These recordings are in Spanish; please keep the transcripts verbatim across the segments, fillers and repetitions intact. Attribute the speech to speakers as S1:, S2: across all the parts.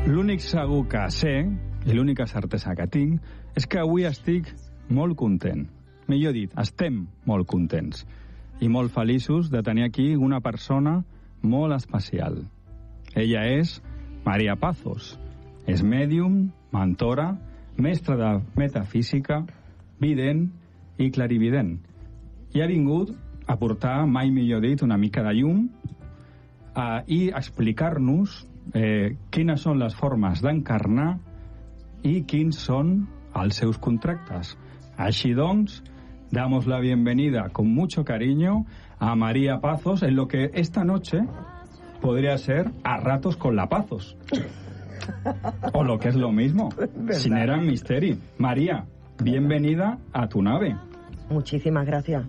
S1: L'únic segur que sé, i l'única certesa que tinc, és que avui estic molt content. Millor dit, estem molt contents i molt feliços de tenir aquí una persona molt especial. Ella és Maria Pazos. És mèdium, mentora, mestra de metafísica, vident i clarivident. I ha vingut a portar, mai millor dit, una mica de llum eh, i explicar-nos eh, quines són les formes d'encarnar i quins són els seus contractes. Així doncs, damos la bienvenida con mucho cariño a María Pazos en lo que esta noche podría ser a ratos con la Pazos. O lo que es lo mismo, sin era misteri. María, bienvenida a tu nave.
S2: Muchísimas gracias.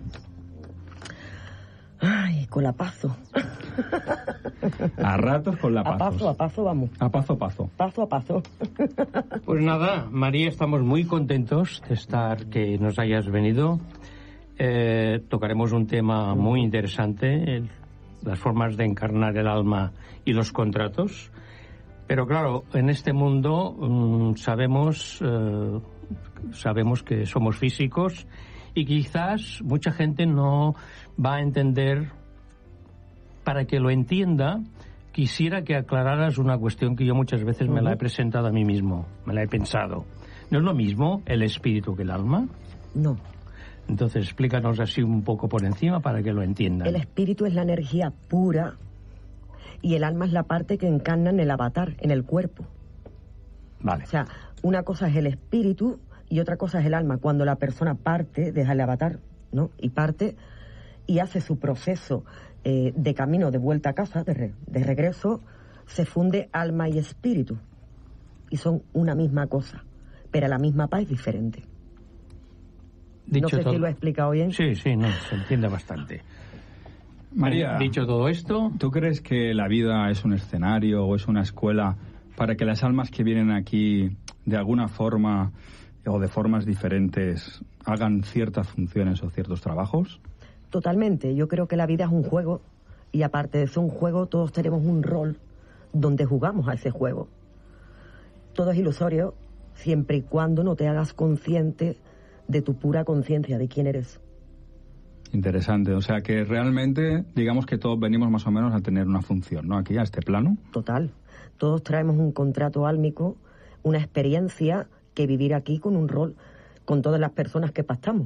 S2: Ay, con la Pazo.
S1: A ratos con la Pazos.
S2: A paso, a paso vamos.
S1: A paso, paso.
S2: Paso a paso.
S3: Pues nada, María, estamos muy contentos de estar, que nos hayas venido. Eh, tocaremos un tema muy interesante, el, las formas de encarnar el alma y los contratos. Pero claro, en este mundo mmm, sabemos, eh, sabemos que somos físicos y quizás mucha gente no va a entender. Para que lo entienda, quisiera que aclararas una cuestión que yo muchas veces me la he presentado a mí mismo, me la he pensado. ¿No es lo mismo el espíritu que el alma?
S2: No.
S3: Entonces explícanos así un poco por encima para que lo entiendan.
S2: El espíritu es la energía pura y el alma es la parte que encarna en el avatar, en el cuerpo.
S1: Vale.
S2: O sea, una cosa es el espíritu y otra cosa es el alma. Cuando la persona parte, deja el avatar, ¿no? Y parte y hace su proceso eh, de camino de vuelta a casa, de, re, de regreso, se funde alma y espíritu. Y son una misma cosa, pero la misma paz es diferente.
S3: Dicho
S2: no sé
S3: todo...
S2: si lo he explicado bien.
S3: Sí, sí, no, se entiende bastante.
S1: María,
S3: dicho todo esto,
S1: ¿tú crees que la vida es un escenario o es una escuela para que las almas que vienen aquí de alguna forma o de formas diferentes hagan ciertas funciones o ciertos trabajos?
S2: Totalmente. Yo creo que la vida es un juego y aparte de ser un juego, todos tenemos un rol donde jugamos a ese juego. Todo es ilusorio siempre y cuando no te hagas consciente de tu pura conciencia, de quién eres.
S1: Interesante. O sea que realmente, digamos que todos venimos más o menos a tener una función, ¿no? Aquí, a este plano.
S2: Total. Todos traemos un contrato álmico, una experiencia que vivir aquí con un rol, con todas las personas que pactamos.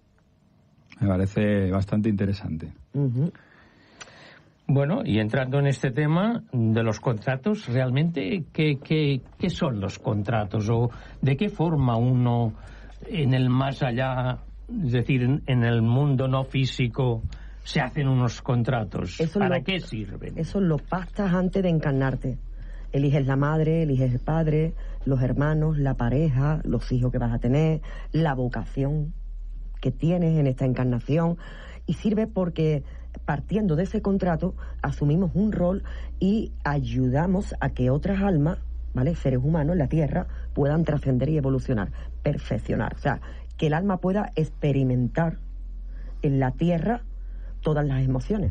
S1: Me parece bastante interesante.
S2: Uh-huh.
S3: Bueno, y entrando en este tema de los contratos, realmente, ¿qué, qué, qué son los contratos? ¿O de qué forma uno, en el más allá, es decir, en, en el mundo no físico, se hacen unos contratos?
S2: Eso
S3: ¿Para
S2: lo,
S3: qué sirven?
S2: Eso lo pactas antes de encarnarte. Eliges la madre, eliges el padre, los hermanos, la pareja, los hijos que vas a tener, la vocación que tienes en esta encarnación, y sirve porque partiendo de ese contrato asumimos un rol y ayudamos a que otras almas, ¿vale?, seres humanos en la Tierra, puedan trascender y evolucionar, perfeccionar, o sea, que el alma pueda experimentar en la Tierra todas las emociones.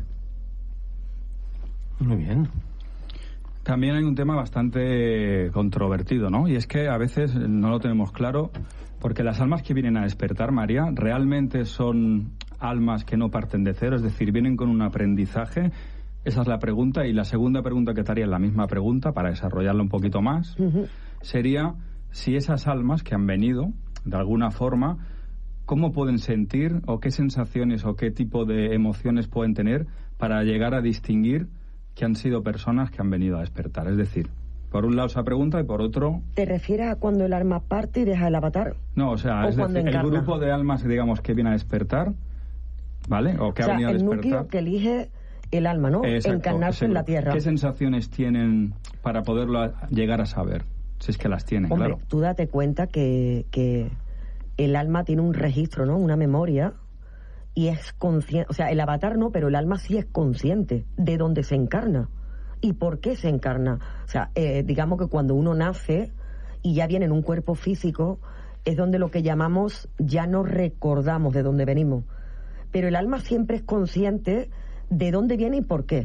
S3: Muy bien.
S1: También hay un tema bastante controvertido, ¿no? Y es que a veces no lo tenemos claro, porque las almas que vienen a despertar, María, realmente son almas que no parten de cero, es decir, vienen con un aprendizaje. Esa es la pregunta. Y la segunda pregunta que te haría, la misma pregunta, para desarrollarla un poquito más, uh-huh. sería si esas almas que han venido, de alguna forma, ¿cómo pueden sentir o qué sensaciones o qué tipo de emociones pueden tener para llegar a distinguir que han sido personas que han venido a despertar? Es decir, por un lado esa pregunta y por otro...
S2: ¿Te refieres a cuando el alma parte y deja el avatar?
S1: No, o sea,
S2: ¿O
S1: es decir, encarna? El grupo de almas, digamos, que viene a despertar, ¿vale? O que
S2: o sea,
S1: ha venido a despertar.
S2: el núcleo que elige el alma, ¿no?
S1: Exacto,
S2: encarnarse en la Tierra.
S1: ¿Qué sensaciones tienen para poderlo llegar a saber? Si es que las tienen,
S2: Hombre,
S1: claro.
S2: tú date cuenta que, que el alma tiene un registro, ¿no? Una memoria, y es consciente, o sea, el avatar no, pero el alma sí es consciente de dónde se encarna y por qué se encarna. O sea, eh, digamos que cuando uno nace y ya viene en un cuerpo físico, es donde lo que llamamos ya no recordamos de dónde venimos. Pero el alma siempre es consciente de dónde viene y por qué.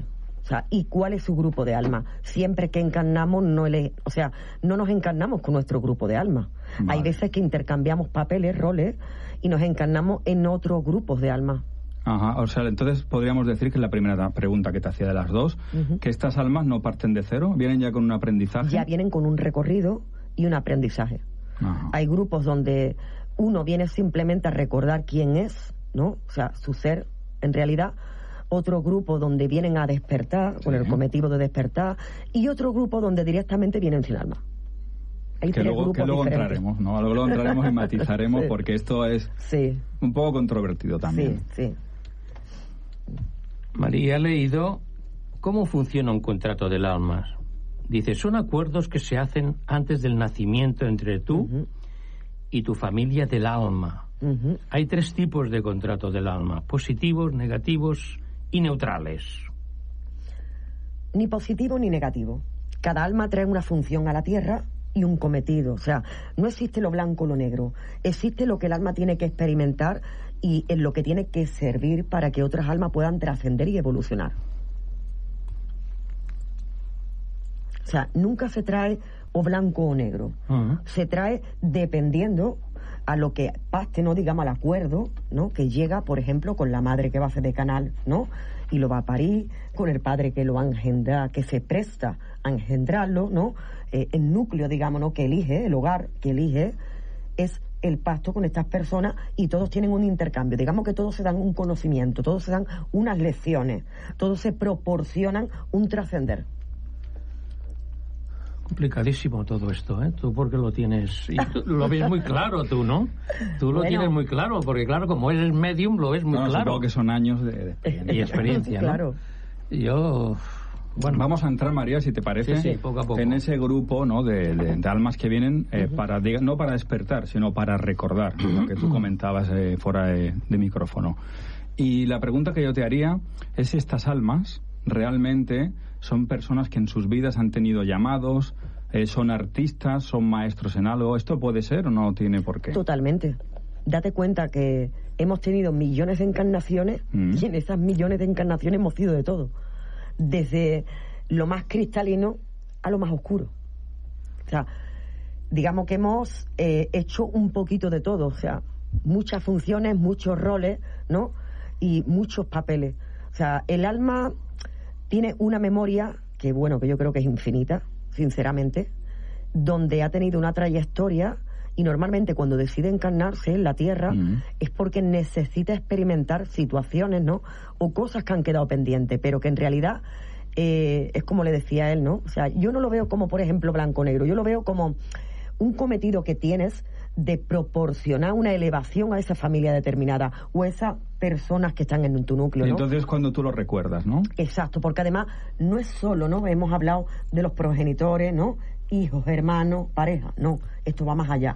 S2: O sea, ¿y cuál es su grupo de alma? Siempre que encarnamos, no ele o sea, no nos encarnamos con nuestro grupo de alma. Vale. Hay veces que intercambiamos papeles, roles, y nos encarnamos en otros grupos de alma.
S1: Ajá, o sea, entonces podríamos decir que la primera pregunta que te hacía de las dos, uh-huh. que estas almas no parten de cero, vienen ya con un aprendizaje.
S2: Ya vienen con un recorrido y un aprendizaje. Ajá. Hay grupos donde uno viene simplemente a recordar quién es, ¿no? O sea, su ser, en realidad. Otro grupo donde vienen a despertar, sí. con el cometido de despertar, y otro grupo donde directamente vienen sin alma. Hay
S1: que, luego, que luego entraremos, ¿no? Luego entraremos y matizaremos, sí. porque esto es sí. un poco controvertido también.
S2: Sí, sí.
S3: María, ha leído cómo funciona un contrato del alma. Dice, son acuerdos que se hacen antes del nacimiento entre tú uh-huh. y tu familia del alma. Uh-huh. Hay tres tipos de contrato del alma, positivos, negativos y neutrales.
S2: Ni positivo ni negativo. Cada alma trae una función a la tierra y un cometido. O sea, no existe lo blanco o lo negro. Existe lo que el alma tiene que experimentar y en lo que tiene que servir para que otras almas puedan trascender y evolucionar. O sea, nunca se trae o blanco o negro. Uh-huh. Se trae dependiendo a lo que pacte, ¿no? Digamos, al acuerdo, ¿no? Que llega, por ejemplo, con la madre que va a hacer de canal, ¿no? Y lo va a parir, con el padre que lo va a engendrar, que se presta a engendrarlo, ¿no? Eh, el núcleo, digamos, ¿no? Que elige, el hogar que elige, es el pacto con estas personas y todos tienen un intercambio. Digamos que todos se dan un conocimiento, todos se dan unas lecciones, todos se proporcionan un trascender.
S3: Complicadísimo todo esto, ¿eh? Tú porque lo tienes, y tú, lo ves muy claro tú, ¿no? Tú lo bueno. tienes muy claro, porque claro, como eres medium, lo ves muy
S1: no,
S3: claro.
S1: Supongo que son años de, de experiencia.
S3: Y experiencia, ¿no?
S2: Claro.
S3: Yo...
S1: Bueno, vamos a entrar, María, si te parece,
S3: sí, sí, poco a poco.
S1: en ese grupo, ¿no? de, de, de almas que vienen eh, uh-huh. para no para despertar, sino para recordar, lo que tú comentabas eh, fuera de, de micrófono. Y la pregunta que yo te haría es si estas almas realmente son personas que en sus vidas han tenido llamados, eh, son artistas, son maestros en algo. ¿Esto puede ser o no tiene por qué?
S2: Totalmente. Date cuenta que hemos tenido millones de encarnaciones mm. y en esas millones de encarnaciones hemos sido de todo. Desde lo más cristalino a lo más oscuro. O sea, digamos que hemos eh, hecho un poquito de todo. O sea, muchas funciones, muchos roles, ¿no? Y muchos papeles. O sea, el alma tiene una memoria que, bueno, que yo creo que es infinita, sinceramente, donde ha tenido una trayectoria y normalmente cuando decide encarnarse en la Tierra mm. es porque necesita experimentar situaciones, ¿no? O cosas que han quedado pendientes, pero que en realidad eh, es como le decía él, ¿no? O sea, yo no lo veo como, por ejemplo, blanco-negro, yo lo veo como un cometido que tienes de proporcionar una elevación a esa familia determinada o a esas personas que están en tu núcleo, ¿no?
S1: Y entonces cuando tú lo recuerdas, ¿no?
S2: Exacto, porque además no es solo, ¿no? Hemos hablado de los progenitores, ¿no? Hijos, hermanos, pareja, no, esto va más allá.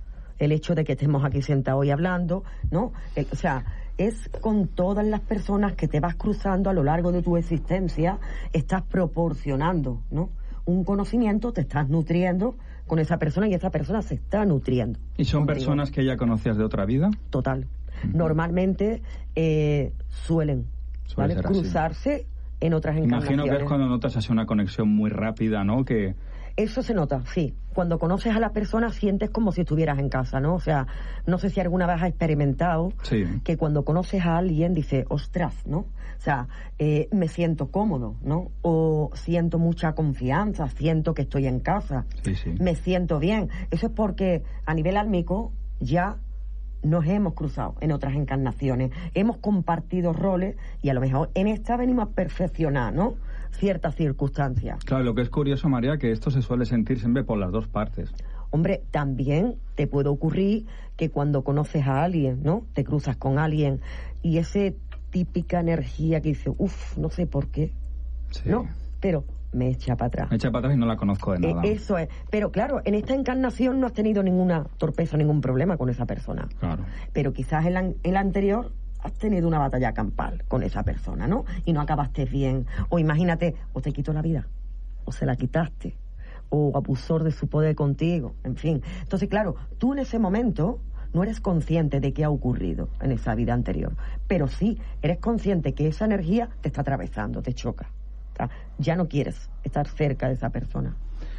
S2: El hecho de que estemos aquí sentados hoy hablando, ¿no? El, o sea, es con todas las personas que te vas cruzando a lo largo de tu existencia, estás proporcionando, ¿no? Un conocimiento, te estás nutriendo con esa persona y esa persona se está nutriendo.
S1: ¿Y son contigo. Personas que ya conocías de otra vida?
S2: Total. Uh-huh. Normalmente eh, suelen
S1: Suele
S2: ¿vale? cruzarse
S1: así.
S2: En otras encarnaciones.
S1: Imagino que es cuando notas así una conexión muy rápida, ¿no? Que...
S2: Eso se nota, sí. Cuando conoces a la persona sientes como si estuvieras en casa, ¿no? O sea, no sé si alguna vez has experimentado
S1: sí.
S2: que cuando conoces a alguien dices, ostras, ¿no? O sea, eh, me siento cómodo, ¿no? O siento mucha confianza, siento que estoy en casa,
S1: sí, sí.
S2: me siento bien. Eso es porque a nivel álmico ya nos hemos cruzado en otras encarnaciones, hemos compartido roles y a lo mejor en esta venimos a perfeccionar, ¿no? Ciertas circunstancias.
S1: Claro, lo que es curioso, María, que esto se suele sentir siempre por las dos partes.
S2: Hombre, también te puede ocurrir que cuando conoces a alguien, ¿no? Te cruzas con alguien y ese típica energía que dice, uff, no sé por qué,
S1: sí.
S2: ¿no? Pero me echa para atrás.
S1: Me echa para atrás y no la conozco de nada.
S2: Eh, eso es. Pero claro, en esta encarnación no has tenido ninguna torpeza, ningún problema con esa persona.
S1: Claro.
S2: Pero quizás en la, en la anterior has tenido una batalla campal con esa persona, ¿no? Y no acabaste bien. O imagínate, o te quitó la vida, o se la quitaste, o abusó de su poder contigo, en fin. Entonces, claro, tú en ese momento no eres consciente de qué ha ocurrido en esa vida anterior, pero sí eres consciente que esa energía te está atravesando, te choca. O sea, ya no quieres estar cerca de esa persona.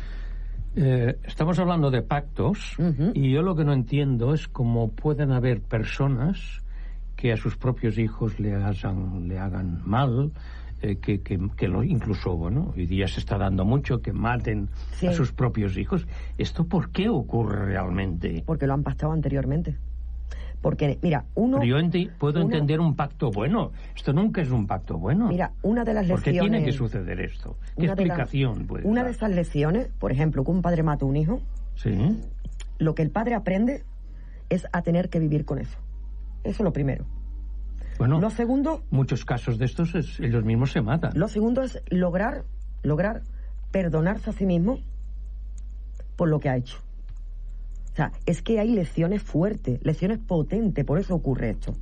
S3: Eh, estamos hablando de pactos, uh-huh. y yo lo que no entiendo es cómo pueden haber personas que a sus propios hijos le hagan, le hagan mal, eh, que, que, que lo, incluso, bueno, hoy día se está dando mucho, que maten sí. a sus propios hijos. ¿Esto por qué ocurre realmente?
S2: Porque lo han pactado anteriormente. Porque, mira, uno...
S3: Pero yo enti- puedo uno, entender un pacto bueno. Esto nunca es un pacto bueno.
S2: Mira, una de las lecciones...
S3: ¿Por qué tiene que suceder esto? ¿Qué explicación
S2: la,
S3: puede
S2: Una
S3: dar?
S2: de esas lecciones, por ejemplo, que un padre mata a un hijo,
S3: sí.
S2: lo que el padre aprende es a tener que vivir con eso. Eso es lo primero.
S3: Bueno,
S2: lo segundo...
S3: muchos casos de estos es, ellos mismos se matan.
S2: Lo segundo es lograr, lograr perdonarse a sí mismo por lo que ha hecho. O sea, es que hay lecciones fuertes, lecciones potentes, por eso ocurre esto.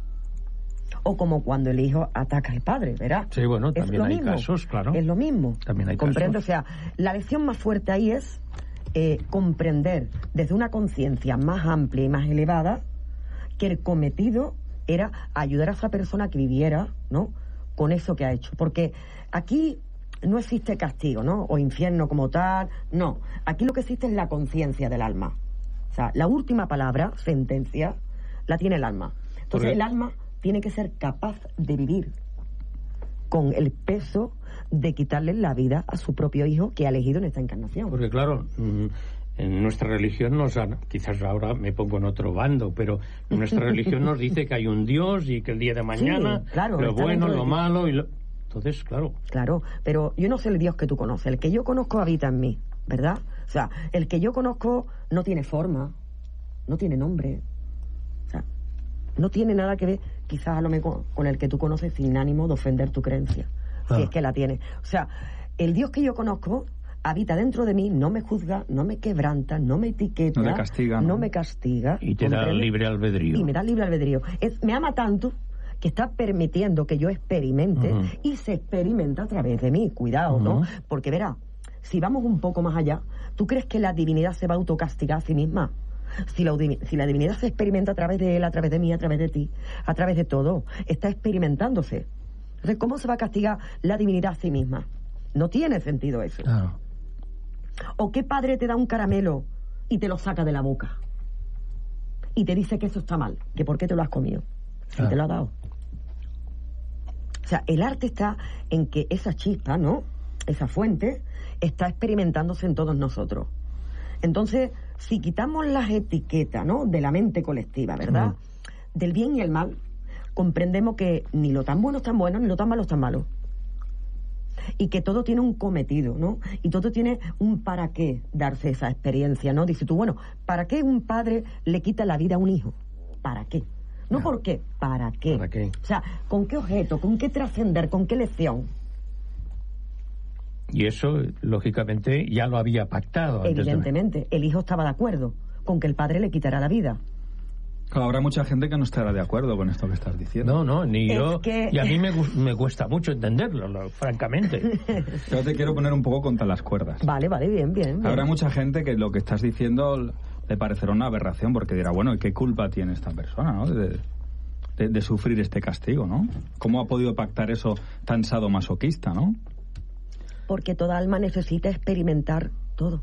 S2: O como cuando el hijo ataca al padre, ¿verdad?
S3: Sí, bueno,
S2: es
S3: también
S2: lo
S3: hay
S2: mismo,
S3: casos, claro.
S2: Es lo mismo.
S3: También hay
S2: ¿Comprende?
S3: casos.
S2: O sea, la lección más fuerte ahí es eh, comprender desde una conciencia más amplia y más elevada que el cometido era ayudar a esa persona que viviera, ¿no?, con eso que ha hecho. Porque aquí no existe castigo, ¿no?, o infierno como tal, no. Aquí lo que existe es la conciencia del alma. O sea, la última palabra, sentencia, la tiene el alma. Entonces,
S3: Porque...
S2: el alma tiene que ser capaz de vivir con el peso de quitarle la vida a su propio hijo que ha elegido en esta encarnación.
S3: Porque, claro, en nuestra religión nos han, quizás ahora me pongo en otro bando, pero en nuestra religión nos dice que hay un Dios y que el día de mañana,
S2: sí, claro,
S3: lo bueno, lo malo y lo... Entonces, claro.
S2: Claro, pero yo no sé el Dios que tú conoces. El que yo conozco habita en mí, ¿verdad? O sea, el que yo conozco no tiene forma, no tiene nombre. O sea, no tiene nada que ver, quizás a lo mejor, con el que tú conoces sin ánimo de ofender tu creencia. Ah. Si es que la tiene. O sea, el Dios que yo conozco habita dentro de mí, no me juzga, no me quebranta, no me etiqueta,
S1: no te castiga, ¿no?
S2: no me castiga.
S3: Y te da libre albedrío.
S2: Y me da libre albedrío. Es, me ama tanto que está permitiendo que yo experimente, uh-huh. y se experimenta a través de mí. Cuidado, uh-huh. ¿no? Porque verá, si vamos un poco más allá, ¿tú crees que la divinidad se va a autocastigar a sí misma? Si la, si la divinidad se experimenta a través de él, a través de mí, a través de ti, a través de todo, está experimentándose. Entonces, ¿cómo se va a castigar la divinidad a sí misma? No tiene sentido eso.
S3: Claro.
S2: ¿O qué padre te da un caramelo y te lo saca de la boca? Y te dice que eso está mal, que por qué te lo has comido, si claro. te lo ha dado. O sea, el arte está en que esa chispa, ¿no?, esa fuente, está experimentándose en todos nosotros. Entonces, si quitamos las etiquetas, ¿no?, de la mente colectiva, ¿verdad?, mm. del bien y el mal, comprendemos que ni lo tan bueno es tan bueno, ni lo tan malo es tan malo. Y que todo tiene un cometido, ¿no? Y todo tiene un para qué darse esa experiencia, ¿no? Dices tú, bueno, ¿para qué un padre le quita la vida a un hijo? ¿Para qué? No, no. ¿Por qué? ¿Para qué?
S3: ¿Para qué?
S2: O sea, ¿con qué objeto? ¿Con qué trascender? ¿Con qué lección?
S3: Y eso, lógicamente, ya lo había pactado.
S2: Evidentemente,
S3: antes de...
S2: el hijo estaba de acuerdo con que el padre le quitara la vida.
S1: Claro, habrá mucha gente que no estará de acuerdo con esto que estás diciendo.
S3: No, no, ni
S2: es
S3: yo.
S2: Que...
S3: Y a mí me, me cuesta mucho entenderlo, lo, francamente.
S1: Yo te quiero poner un poco contra las cuerdas.
S2: Vale, vale, bien, bien, bien.
S1: Habrá mucha gente que lo que estás diciendo le parecerá una aberración, porque dirá, bueno, ¿y qué culpa tiene esta persona, ¿no?, de, de, de sufrir este castigo, ¿no? ¿Cómo ha podido pactar eso tan sadomasoquista, ¿no?
S2: Porque toda alma necesita experimentar todo.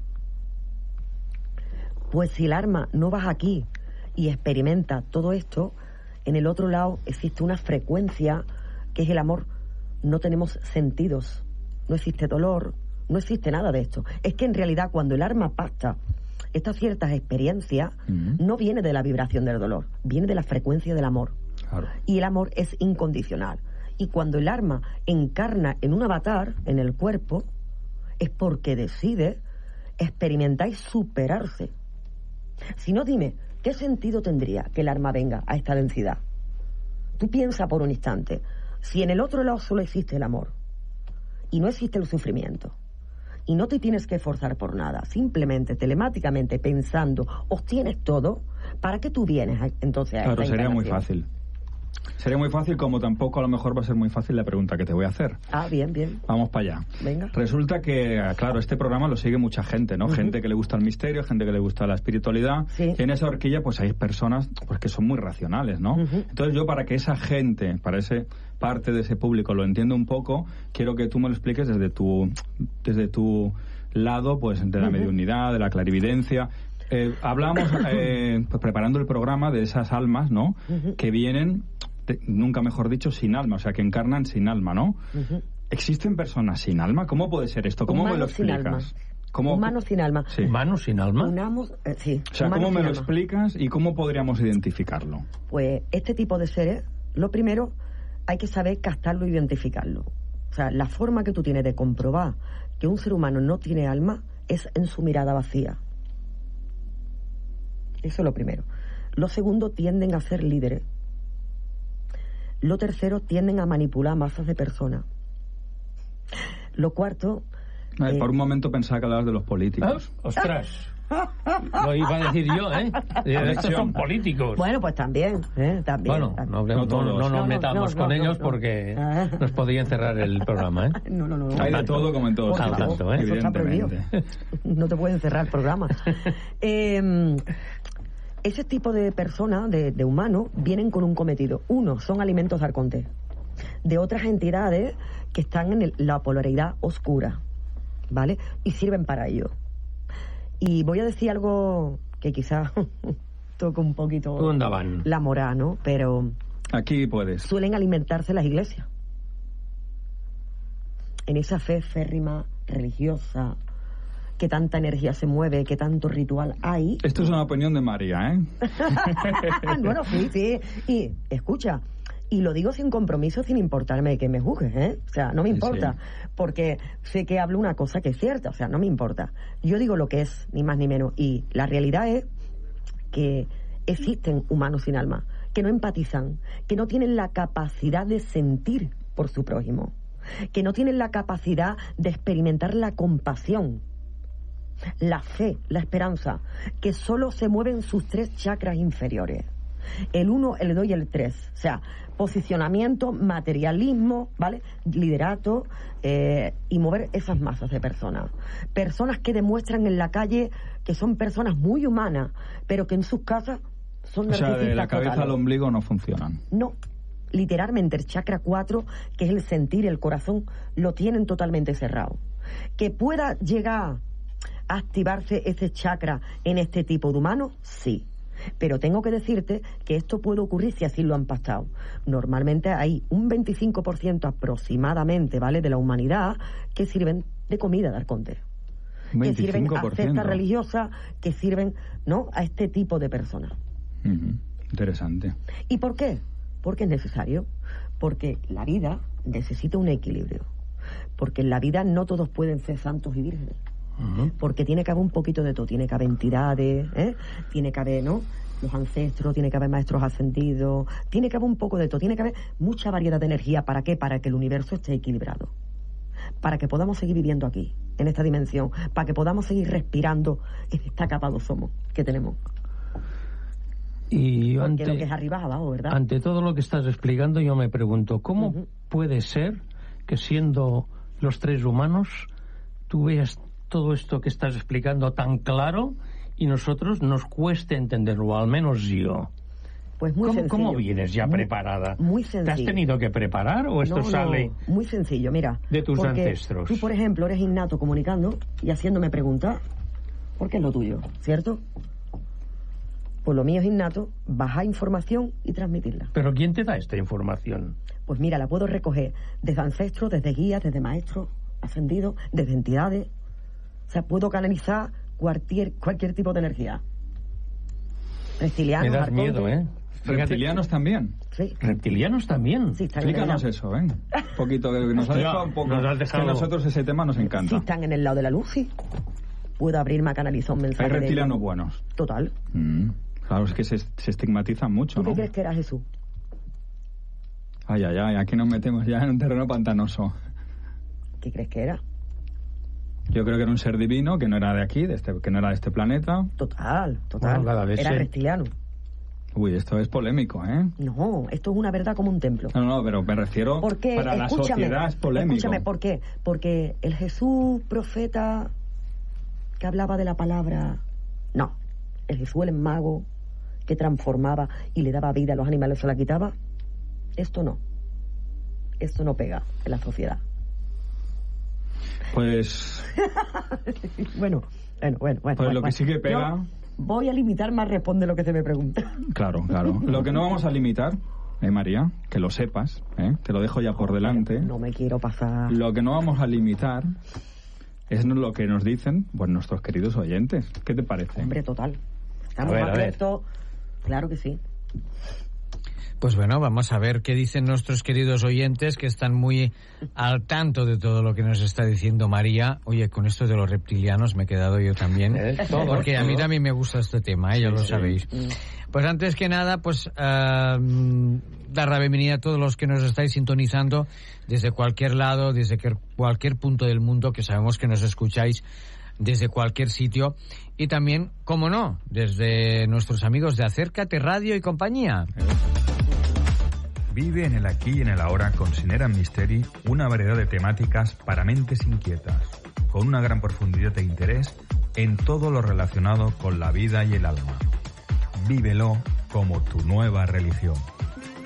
S2: Pues si el alma no vas aquí y experimenta todo esto, en el otro lado existe una frecuencia que es el amor. No tenemos sentidos, no existe dolor, no existe nada de esto. Es que en realidad cuando el alma pacta estas ciertas experiencias, uh-huh. no viene de la vibración del dolor, viene de la frecuencia del amor.
S1: Claro.
S2: Y el amor es incondicional. Y cuando el alma encarna en un avatar, en el cuerpo, es porque decide experimentar y superarse. Si no, dime, ¿qué sentido tendría que el alma venga a esta densidad? Tú piensa por un instante, si en el otro lado solo existe el amor y no existe el sufrimiento, y no te tienes que esforzar por nada, simplemente, telemáticamente, pensando, obtienes todo, ¿para qué tú vienes a, entonces a
S1: Claro,
S2: esta
S1: sería muy
S2: encarnación?
S1: fácil. Sería muy fácil, como tampoco a lo mejor va a ser muy fácil la pregunta que te voy a hacer.
S2: Ah, bien, bien.
S1: Vamos para allá.
S2: Venga.
S1: Resulta que, claro, este programa lo sigue mucha gente, ¿no? Uh-huh. Gente que le gusta el misterio, gente que le gusta la espiritualidad.
S2: Sí.
S1: Y en esa horquilla, pues hay personas pues que son muy racionales, ¿no? Uh-huh. Entonces yo, para que esa gente, para ese parte de ese público lo entienda un poco, quiero que tú me lo expliques desde tu, desde tu lado, pues, de la uh-huh. mediunidad, de la clarividencia. Eh, hablamos, eh, pues, preparando el programa, de esas almas, ¿no? Uh-huh. Que vienen... De, nunca mejor dicho, sin alma, o sea, que encarnan sin alma, ¿no? Uh-huh. ¿Existen personas sin alma? ¿Cómo puede ser esto? ¿Cómo
S2: Humanos
S1: me lo explicas?
S2: ¿Cómo? Humanos sin alma.
S3: Sí. ¿Humanos sin alma?
S2: Unamos, eh, sí.
S1: O sea, ¿cómo me lo alma. explicas y cómo podríamos identificarlo?
S2: Pues este tipo de seres, lo primero, hay que saber captarlo e identificarlo. O sea, la forma que tú tienes de comprobar que un ser humano no tiene alma es en su mirada vacía. Eso es lo primero. Lo segundo, tienden a ser líderes. Lo tercero, tienden a manipular masas de personas. Lo cuarto...
S1: Ay, eh... Por un momento pensaba que hablabas de los políticos.
S3: ¿Ah? ¡Ostras! Lo iba a decir yo, ¿eh? Estos son políticos.
S2: Bueno, pues también, ¿eh? También.
S3: Bueno, no, no, no, no nos no, metamos no, no, con no, ellos no, no. porque nos podrían cerrar el programa, ¿eh?
S2: No, no, no. no.
S1: Hay de todo como en todos
S3: sitios. Tanto, ¿eh?
S2: Eso está prohibido. No te pueden cerrar el programa. eh... Ese tipo de personas, de, de humanos, vienen con un cometido. Uno, son alimentos de arconte. De otras entidades que están en el, la polaridad oscura, ¿vale? Y sirven para ello. Y voy a decir algo que quizás toca un poquito la moral, ¿no? Pero...
S1: Aquí puedes.
S2: Suelen alimentarse las iglesias. En esa fe férrima, religiosa... que tanta energía se mueve, que tanto ritual hay.
S1: Esto es una opinión de María, ¿eh?
S2: Bueno, sí, sí. Y, escucha, y lo digo sin compromiso, sin importarme que me juzgues, ¿eh? O sea, no me importa, sí, sí. Porque sé que hablo una cosa que es cierta, o sea, no me importa. Yo digo lo que es, ni más ni menos. Y la realidad es que existen humanos sin alma, que no empatizan, que no tienen la capacidad de sentir por su prójimo, que no tienen la capacidad de experimentar la compasión, la fe, la esperanza, que solo se mueven sus tres chakras inferiores. El uno, el dos y el tres. O sea, posicionamiento, materialismo, ¿vale? Liderato eh, y mover esas masas de personas. Personas que demuestran en la calle que son personas muy humanas, pero que en sus casas son narcisistas.
S1: O sea, de la cabeza
S2: totales.
S1: al ombligo no funcionan.
S2: No. Literalmente el chakra cuatro, que es el sentir, el corazón, lo tienen totalmente cerrado. Que pueda llegar a activarse ese chakra en este tipo de humanos, sí. Pero tengo que decirte que esto puede ocurrir si así lo han pactado. Normalmente hay un veinticinco por ciento aproximadamente, ¿vale?, de la humanidad que sirven de comida de arconte. Que sirven a sectas religiosas, que sirven, ¿no?, a este tipo de personas.
S1: Uh-huh. Interesante.
S2: ¿Y por qué? Porque es necesario. Porque la vida necesita un equilibrio. Porque en la vida no todos pueden ser santos y vírgenes. Uh-huh. Porque tiene que haber un poquito de todo. Tiene que haber entidades, ¿eh? Tiene que haber, ¿no?, los ancestros, tiene que haber maestros ascendidos, tiene que haber un poco de todo, tiene que haber mucha variedad de energía. ¿Para qué? Para que el universo esté equilibrado, para que podamos seguir viviendo aquí, en esta dimensión, para que podamos seguir respirando en esta capa de ozono que tenemos.
S3: Y
S2: Porque
S3: ante,
S2: lo que es arriba es abajo, ¿verdad?
S3: Ante todo lo que estás explicando, yo me pregunto, ¿cómo uh-huh. puede ser que, siendo los tres humanos, tú veas todo esto que estás explicando tan claro y nosotros nos cueste entenderlo, o al menos yo?
S2: Pues muy
S3: ¿Cómo,
S2: sencillo.
S3: ¿Cómo vienes ya muy, preparada?
S2: Muy sencillo.
S3: ¿Te has tenido que preparar o esto
S2: no,
S3: sale
S2: no, muy sencillo, mira,
S3: de tus
S2: porque
S3: ancestros?
S2: Tú, por ejemplo, eres innato comunicando y haciéndome preguntas, porque es lo tuyo, ¿cierto? Pues lo mío es innato, bajar información y transmitirla.
S3: ¿Pero quién te da esta información?
S2: Pues mira, la puedo recoger desde ancestros, desde guías, desde maestros ascendidos, desde entidades. O sea, puedo canalizar cualquier, cualquier tipo de energía. Reptilianos,
S3: me das
S2: arcontes.
S3: Miedo, ¿eh?
S1: ¿Reptilianos también?
S2: Sí.
S3: ¿Reptilianos también?
S2: Sí,
S1: explícanos eso, ven. Un poquito, que nos ha dejado un poco.
S3: Nos has dejado...
S1: Es que a nosotros ese tema nos encanta.
S2: Sí, están en el lado de la luz, sí. Puedo abrirme a canalizar un mensaje.
S1: Hay reptilianos
S2: de...
S1: buenos.
S2: Total.
S1: Mm. Claro, es que se, se estigmatizan mucho,
S2: ¿Tú
S1: ¿no?
S2: qué crees que era Jesús?
S1: Ay, ay, ay, aquí nos metemos ya en un terreno pantanoso.
S2: ¿Qué crees que era?
S1: Yo creo que era un ser divino, que no era de aquí, de este, que no era de este planeta.
S2: Total, total.
S3: Bueno, cada vez
S2: era
S3: se...
S2: reptiliano.
S1: Uy, esto es polémico, ¿eh?
S2: No, esto es una verdad como un templo.
S1: No, no, pero me refiero
S2: Porque,
S1: para la sociedad es polémico.
S2: Escúchame, ¿por qué? Porque el Jesús profeta que hablaba de la palabra... No, el Jesús el mago que transformaba y le daba vida a los animales, se la quitaba. Esto no. Esto no pega en la sociedad.
S1: Pues...
S2: bueno, bueno, bueno. bueno
S1: pues
S2: bueno,
S1: lo que
S2: bueno.
S1: sí que pega...
S2: Yo voy a limitarme a responder lo que se me pregunta.
S1: Claro, claro. Lo que no vamos a limitar, eh, María, que lo sepas, ¿eh? Te lo dejo ya por delante.
S2: No me quiero pasar.
S1: Lo que no vamos a limitar es lo que nos dicen pues, nuestros queridos oyentes. ¿Qué te parece?
S2: Hombre, total. Estamos abiertos. Claro que sí.
S4: Pues bueno, vamos a ver qué dicen nuestros queridos oyentes, que están muy al tanto de todo lo que nos está diciendo María. Oye, con esto de los reptilianos me he quedado yo también,
S3: ¿Eh? Todo,
S4: porque
S3: todo.
S4: a mí también me gusta este tema, ¿eh? Ya
S3: Sí,
S4: lo
S3: sí.
S4: sabéis. Pues antes que nada, pues uh, dar la bienvenida a todos los que nos estáis sintonizando desde cualquier lado, desde que, cualquier punto del mundo, que sabemos que nos escucháis desde cualquier sitio, y también, como no, desde nuestros amigos de Acércate Radio y compañía.
S5: Vive en el aquí y en el ahora con Sineran Mystery, una variedad de temáticas para mentes inquietas, con una gran profundidad e interés en todo lo relacionado con la vida y el alma. Vívelo como tu nueva religión.